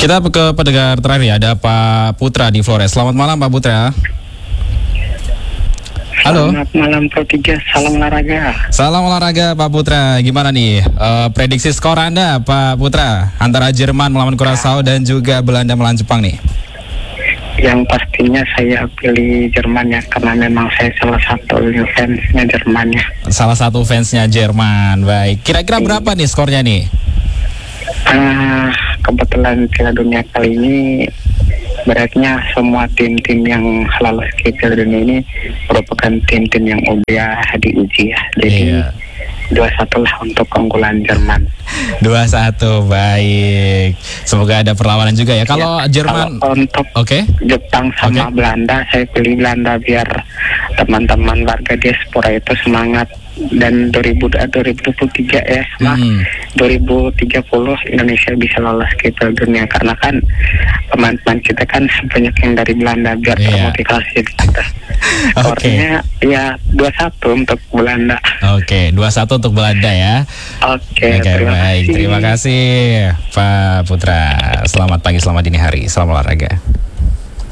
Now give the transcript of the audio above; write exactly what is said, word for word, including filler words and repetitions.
Kita ke pendengar terakhir ya, ada Pak Putra di Flores. Selamat malam Pak Putra. Halo. Selamat malam Pro tiga, salam olahraga. Salam olahraga Pak Putra. Gimana nih uh, prediksi skor Anda Pak Putra antara Jerman melawan Curaçao dan juga Belanda melawan Jepang nih? Yang pastinya saya pilih Jerman ya, karena memang saya salah satu fansnya Jerman ya. Salah satu fansnya Jerman. Baik. Kira-kira berapa nih skornya nih? Uh, kebetulan Piala Dunia kali ini beratnya semua tim-tim yang lolos ke Piala Dunia ini merupakan tim-tim yang udah diuji ya. Jadi Iya. dua satu lah untuk keunggulan Jerman. dua satu, baik. Semoga ada perlawanan juga ya. Kalau Ya, Jerman, kalau untuk oke. Jepang sama Oke. Belanda, saya pilih Belanda biar teman-teman warga diaspora itu semangat. Dan dua ribu dua puluh tiga ya, nah, Hmm. dua ribu tiga puluh Indonesia bisa lolos ke Piala Dunia, karena kan pemain-pemain kita kan banyak yang dari Belanda, biar Iya. termotivasi kita. Oke. Skornya ya dua satu untuk Belanda. Oke, dua satu untuk Belanda ya. Oke, Oke, terima baik. kasih. Terima kasih Pak Putra. Selamat pagi, selamat dini hari. Salam olahraga.